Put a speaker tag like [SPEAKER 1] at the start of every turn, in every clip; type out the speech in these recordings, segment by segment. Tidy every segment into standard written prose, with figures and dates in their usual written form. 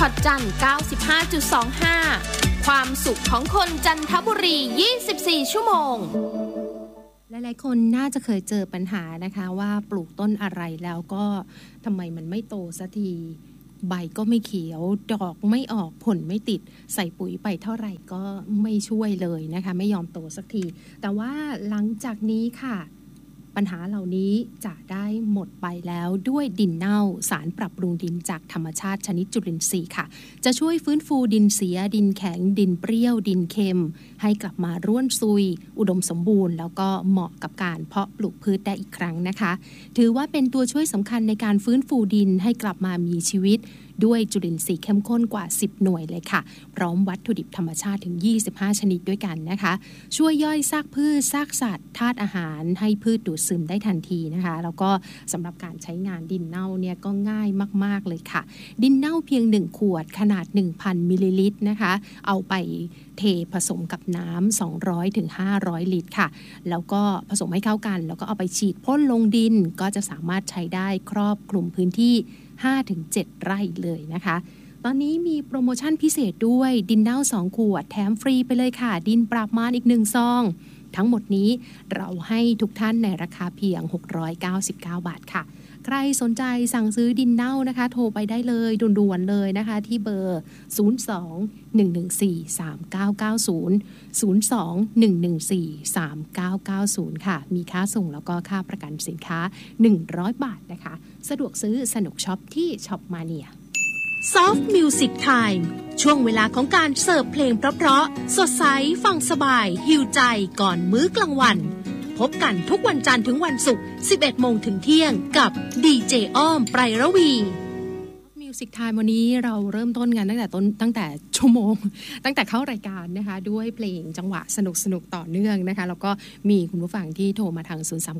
[SPEAKER 1] อตจันทร์ 95.25 ความสุขของคนจันทบุรี 24 ชั่วโมง
[SPEAKER 2] หลายๆคนน่าจะเคยเจอปัญหานะคะว่าปลูกต้นอะไรแล้วก็ทำไมมันไม่โตสักทีใบก็ไม่เขียวดอกไม่ออกผลไม่ติดใส่ปุ๋ยไปเท่าไหร่ก็ไม่ช่วยเลยนะคะไม่ยอมโตสักทีแต่ว่าหลังจากนี้ค่ะปัญหาเหล่านี้จะได้หมดไปแล้วด้วยดินเน่าสารปรับปรุงดินจากธรรมชาติชนิดจุลินทรีย์ค่ะจะช่วยฟื้นฟูดินเสียดินแข็งดินเปรี้ยวดินเค็มให้กลับมาร่วนซุยอุดมสมบูรณ์แล้วก็เหมาะกับการเพาะปลูกพืชได้อีกครั้งนะคะถือว่าเป็นตัวช่วยสำคัญในการฟื้นฟูดินให้กลับมามีชีวิตด้วยจุลินทรีย์เข้มข้นกว่า10หน่วยเลยค่ะพร้อมวัตถุดิบธรรมชาติถึง25ชนิดด้วยกันนะคะช่วยย่อยซากพืชซากสัตว์ธาตุอาหารให้พืชดูดซึมได้ทันทีนะคะแล้วก็สำหรับการใช้งานดินเน่าเนี่ยก็ง่ายมากๆเลยค่ะดินเน่าเพียง1ขวดขนาด 1,000 มิลลิลิตรนะคะเอาไปเทผสมกับน้ำ200 ถึง 500 ลิตรค่ะแล้วก็ผสมให้เข้ากันแล้วก็เอาไปฉีดพ่นลงดินก็จะสามารถใช้ได้ครอบคลุมพื้นที่ 5-7 ไร่เลยนะคะตอนนี้มีโปรโมชั่นพิเศษด้วยดินเน่า2ขวดแถมฟรีไปเลยค่ะดินปราบมารอีก1ซองทั้งหมดนี้เราให้ทุกท่านในราคาเพียง699 บาทค่ะใครสนใจสั่งซื้อดินเน่านะคะโทรไปได้เลยด่วนๆเลยนะคะที่เบอร์02-114-3990 ค่ะมีค่าส่งแล้วก็ค่าประกันสินค้า100 บาทนะคะสะดวกซื้อสนุกช็อปที่ช็อปมาเนีย
[SPEAKER 3] Soft Music Time ช่วงเวลาของการเสิร์ฟเพลงเพราะๆสดใสฟังสบายหิวใจก่อนมื้อกลางวันพบกันทุกวันจันทร์ถึงวันศุกร์ 11 โมงถึงเที่ยงกับดีเจอ้อมไพรระวี
[SPEAKER 2] Music Time วันนี้เราเริ่มต้นกันตั้งแต่ชั่วโมงตั้งแต่เข้ารายการนะคะด้วยเพลงจังหวะสนุกต่อเนื่องนะคะแล้วก็มีคุณผู้ฟังที่โทรมาทาง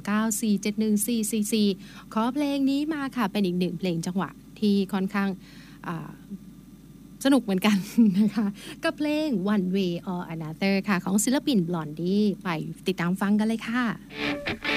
[SPEAKER 2] 039-471-444ขอเพลงนี้มาค่ะเป็นอีกหนึ่งเพลงจังหวะที่ค่อนข้างสนุกเหมือนกันนะคะกับเพลง One Way or Another ค่ะของศิลปิน Blondie ไปติดตามฟังกันเลยค่ะ